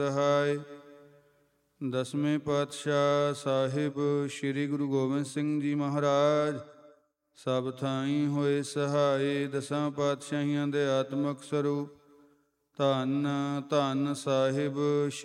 ਸਹਾਇ। ਦਸਵੇਂ ਪਾਤਸ਼ਾਹ ਸਾਹਿਬ ਸ੍ਰੀ ਗੁਰੂ ਗੋਬਿੰਦ ਸਿੰਘ ਜੀ ਮਹਾਰਾਜ ਸਭ ਥਾਈਂ ਹੋਏ ਸਹਾਈ। ਦਸਾਂ ਪਾਤਸ਼ਾਹੀਆਂ ਦੇ ਆਤਮਕ ਸਰੂਪ ਧੰਨ ਧੰਨ ਸਾਹਿਬ